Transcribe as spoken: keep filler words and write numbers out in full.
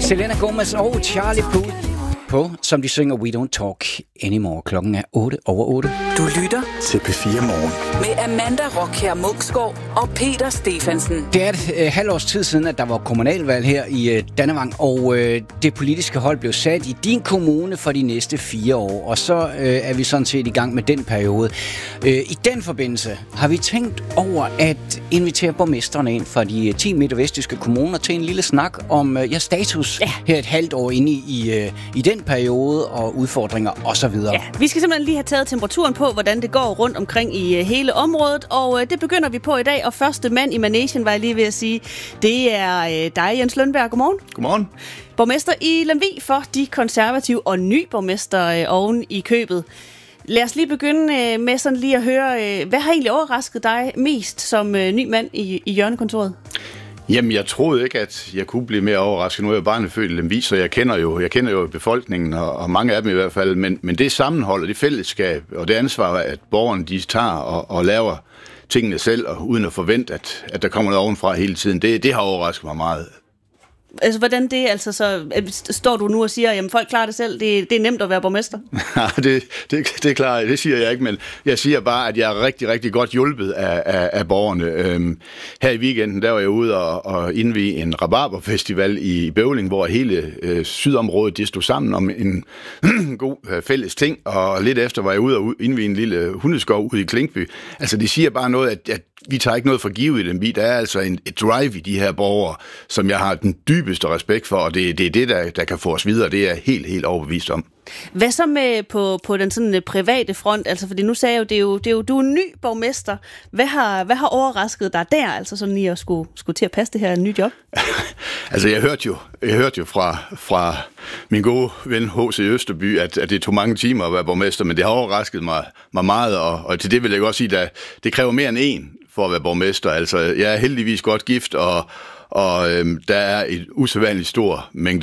Selena Gomez og Charlie Puth på, som de synger We Don't Talk Anymore. Klokken er otte over otte. Du lytter til P fire Morgen med Amanda Rockher Muksgaard og Peter Stefansen. Det er et øh, halvt års tid siden, at der var kommunalvalg her i øh, Dannevang, og øh, det politiske hold blev sat i din kommune for de næste fire år. Og så øh, er vi sådan set i gang med den periode. Øh, I den forbindelse har vi tænkt over at invitere borgmesterne ind fra de ti midtvestjyske kommuner til en lille snak om øh, ja, status ja. her et halvt år inde i, øh, i den periode og udfordringer osv. Ja, vi skal simpelthen lige have taget temperaturen på, hvordan det går rundt omkring i hele området, og det begynder vi på i dag. Og første mand i managen, var jeg lige ved at sige, det er dig, Jens Lønberg. Godmorgen. Godmorgen. Borgmester i Lemvig for de konservative og ny borgmester oven i købet. Lad os lige begynde med sådan lige at høre, hvad har egentlig overrasket dig mest som ny mand i, i hjørnekontoret? Jamen, jeg troede ikke, at jeg kunne blive mere overrasket. Nu er jeg barnefødt i Lemvig, så jeg kender jo, jeg kender jo befolkningen, og, og mange af dem i hvert fald. Men, men det sammenhold og det fællesskab og det ansvar, at borgerne de tager og, og laver tingene selv, og uden at forvente, at, at der kommer noget ovenfra hele tiden, det, det har overrasket mig meget. Altså, hvordan det altså så... Står du nu og siger, jamen folk klarer det selv, det, det er nemt at være borgmester? Nej, det, det, det klarer jeg, det siger jeg ikke, men jeg siger bare, at jeg er rigtig, rigtig godt hjulpet af, af, af borgerne. Øhm, her i weekenden, der var jeg ude og, og indvige en rabarberfestival i Bøvling, hvor hele øh, sydområdet, de stod sammen om en god øh, fælles ting, og lidt efter var jeg ude og indvige en lille hundeskov ude i Klinkby. Altså, det siger bare noget, at, at vi tager ikke noget for givet i Lemvig. Der er altså en, et drive i de her borgere, som jeg har den dybeste respekt for, og det, det er det, der, der kan få os videre. Det er jeg helt, helt overbevist om. Hvad så med på, på den sådan private front? Altså, fordi nu sagde jeg jo, det er jo, det er jo du er en ny borgmester. Hvad har, hvad har overrasket dig der, altså sådan lige at skulle, skulle til at passe det her nye job? Altså, jeg hørte jo, jeg hørte jo fra, fra min gode ven H C Østerby, at, at det tog mange timer at være borgmester, men det har overrasket mig, mig meget, og, og til det vil jeg også sige, at det kræver mere end en for at være borgmester. Altså, jeg er heldigvis godt gift, og Og øhm, der er et usædvanligt stor mængde